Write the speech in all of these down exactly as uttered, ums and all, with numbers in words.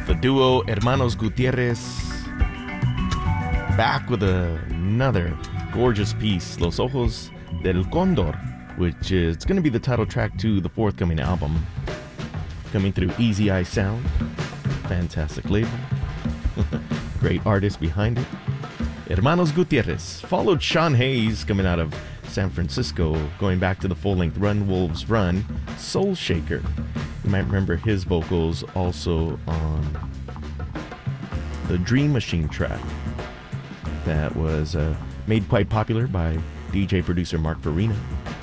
The duo Hermanos Gutierrez back with a, another gorgeous piece, Los Ojos del Cóndor, which is going to be the title track to the forthcoming album. Coming through Easy Eye Sound. Fantastic label. Great artist behind it. Hermanos Gutierrez. Followed Sean Hayes coming out of San Francisco, going back to the full-length Run Wolves Run, Soul Shaker. You might remember his vocals also on the Dream Machine track that was uh, made quite popular by D J producer Mark Farina.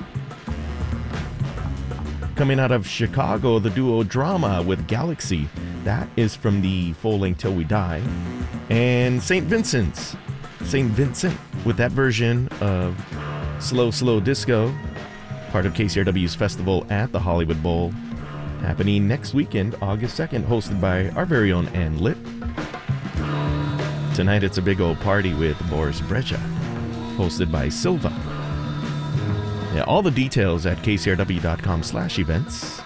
Coming out of Chicago, the duo Drama with Galaxy. That is from the full-length Till We Die. And Saint Vincent's. Saint Vincent with that version of Slow Slow Disco, part of K C R W's festival at the Hollywood Bowl, happening next weekend, August second, hosted by our very own Ann Litt. Tonight it's a big old party with Boris Brecha, hosted by Silva. Yeah, all the details at k c r w dot com slash events.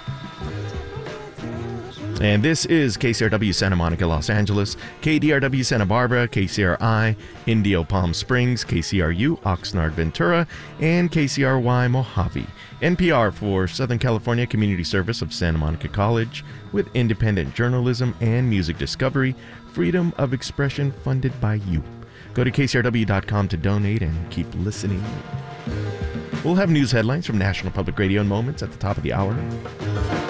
And this is K C R W Santa Monica, Los Angeles, K D R W Santa Barbara, K C R I Indio Palm Springs, K C R U Oxnard Ventura, and K C R Y Mojave. N P R for Southern California Community Service of Santa Monica College, with independent journalism and music discovery, freedom of expression funded by you. Go to k c r w dot com to donate and keep listening. We'll have news headlines from National Public Radio and moments at the top of the hour.